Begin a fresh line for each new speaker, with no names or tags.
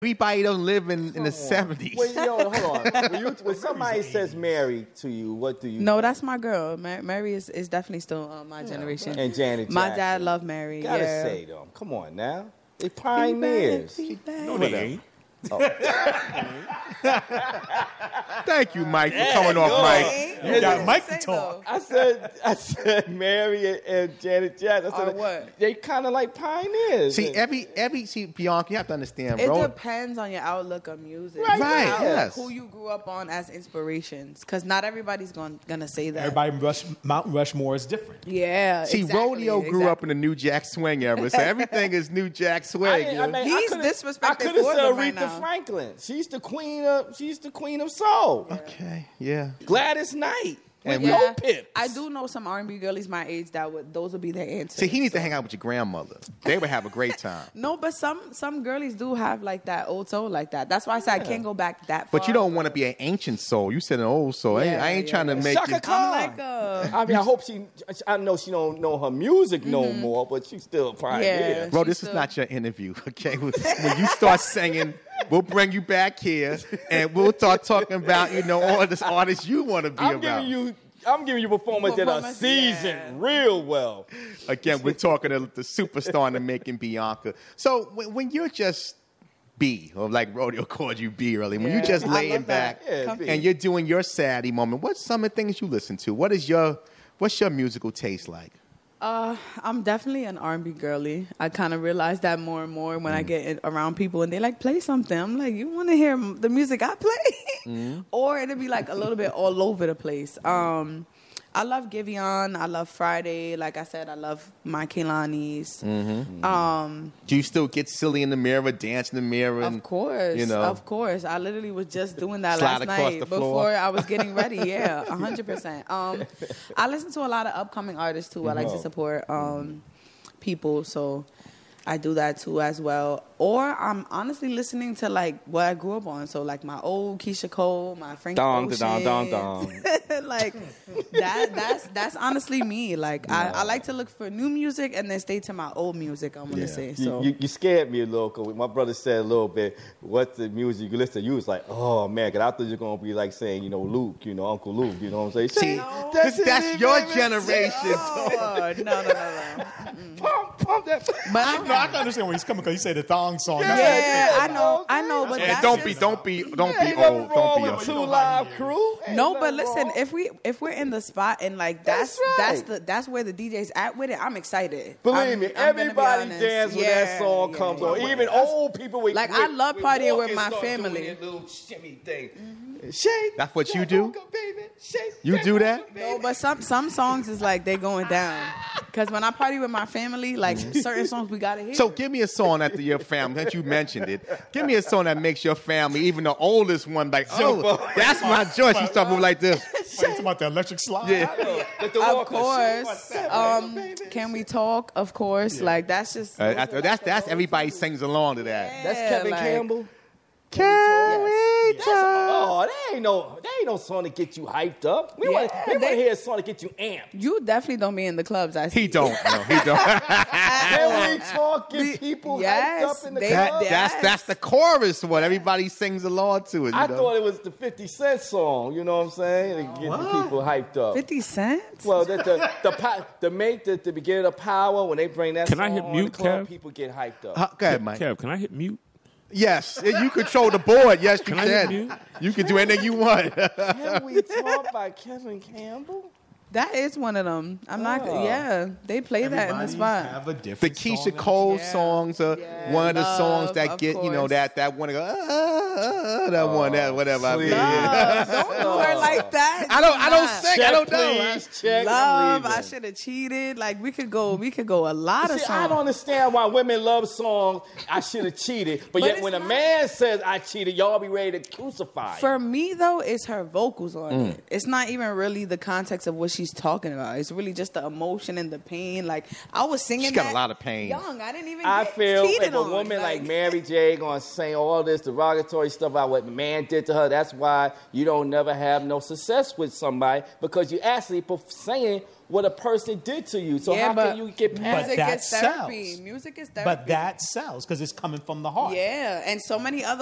Everybody don't live in the 70s.
Wait, hold on. When somebody says Mary to you, what do you?
No, that's my girl. Mary is definitely still my generation.
And Janet Jackson.
My dad loved Mary.
Gotta say though, come on now, they pioneers.
No, they ain't.
Oh.
Thank you, Mike, for coming off, Mike.
You got Mike to talk.
I said Mary and Janet Jackson. I said
what?
They kind of like pioneers.
See, see, Bianca, you have to understand,
It
bro.
depends on your outlook of music.
Right,
Outlook,
yes.
Who you grew up on as inspirations. Because not everybody's gonna say that.
Everybody Mount Rushmore is different.
Yeah,
See,
exactly,
Rodeo grew up in the New Jack Swing era, so everything is New Jack Swing.
He's disrespected
I could have
for
said
them
Aretha
right now.
Franklin. She's the queen of soul.
Okay, yeah.
Gladys Knight.
And
with
we-
no pips.
I do know some R&B girlies my age those would be their answers.
See, he needs to hang out with your grandmother. They would have a great time.
No, but some girlies do have like that old soul like that. That's why I said I can't go back that far.
But you don't want to be an ancient soul. You said an old soul. I ain't trying to make
Shaka
you.
Khan.
I'm like
I mean, I hope I know she don't know her music no more, but she's still a pioneer.
Yeah.
Bro, this is not your interview, okay? When you start singing, we'll bring you back here, and we'll start talking about, all this artists you want to be about.
I'm giving you performance that are seasoned real well.
Again, we're talking to the superstar in the making, Bianca. So when you're just B, or like Rodeo called you B early, when you're just laying back and you're doing your Saturday moment, what's some of the things you listen to? What's your musical taste like?
I'm definitely an R&B girly. I kind of realize that more and more when I get around people and they like play something. I'm like, you want to hear the music I play? Or it'll be like a little bit all over the place. I love Giveon. I love Friday. Like I said, I love my Keilanis.
Do you still get silly in the mirror, dance in the mirror? And,
of course. Of course. I literally was just doing that
Slide
last
across
night
the floor.
before I was getting ready. Yeah, 100%. I listen to a lot of upcoming artists, too. I like to support people, so I do that, too, as well. Or I'm honestly listening to, like, what I grew up on. So, like, my old Keisha Cole, my Frank Ocean. Like, that's honestly me. Like, I like to look for new music and then stay to my old music, I'm going to say. So
You scared me a little, because my brother said a little bit, what's the music you listen to? You was like, oh, man, because I thought you were going to be like saying, Luke, Uncle Luke, you know what I'm saying?
See, that's your generation.
No.
Pump that.
But
I can understand where he's coming because he said the thong song.
yeah, I know, but
And
that's
don't
just-
be old. Don't be a
Two Live Crew.
No, but listen, if we're in the spot and like that's where the DJ's at with it, I'm excited.
Believe me,
I'm gonna be
everybody
honest.
dance when that song comes on. Even old people with
Like, I love partying with my
start doing
family.
that little shimmy thing. Shake.
That's what you do?
Baby. Shake.
You do that?
No, but some songs is like they going down. Because when I party with my family, like certain songs we gotta hear.
So give me a song after your family, since you mentioned it. Give me a song that makes your family, even the oldest one, like, oh, that's my joy. She start moving like this.
Talking about the electric slide.
Yeah.
Of course. Can we talk? Of course. Like, that's just
That's everybody sings along to that.
That's Kevin
like-
Campbell.
Can we talk?
Oh, that ain't no song to get you hyped up. We want to hear a song to get you amped.
You definitely don't be in the clubs. I see.
He don't. No, he don't.
Can we talk? Get people hyped up in the club.
That's the chorus one. Everybody sings along to it.
I thought it was the 50 Cent song. You know what I'm saying? To get the people hyped up.
50 Cent?
Well, the beginning of Power, when they bring that
Can
song
I hit
on
mute,
the club,
Kev?
people get hyped up.
Go ahead, Mike.
Kev, can I hit mute?
Yes, you control the board. Yes, you
Can I hit
can.
mute?
You can do anything you want.
Can we talk by Kevin Campbell?
That is one of them. I'm not. Yeah, they play that in the spot.
Have a
The
different
Keisha
song.
Cole songs are one of the songs
Love,
that
of
get,
course.
that one to go, that one, that whatever. I mean,
Love, don't do her like that.
I don't sing.
Check,
I don't know.
please. Check.
Love,
I'm
I
leaving.
should have cheated. Like, we could go a lot of
See,
songs.
I don't understand why women love songs. I should have cheated, but yet
it's
when a
not.
man says I cheated, y'all be ready to crucify.
For me though, it's her vocals on it. It's not even really the context of what she's she's talking about. It's really just the emotion and the pain. Like, I was singing
She's got
that
a lot of pain.
young. I didn't even
I
get
feel
cheated
if a
on.
woman like Mary J. gonna say all this derogatory stuff about what the man did to her, that's why you don't never have no success with somebody, because you actually saying what a person did to you. So how can you get past
music
that
is therapy.
sells.
Music is therapy.
But that sells because it's coming from the heart.
Yeah, and so many other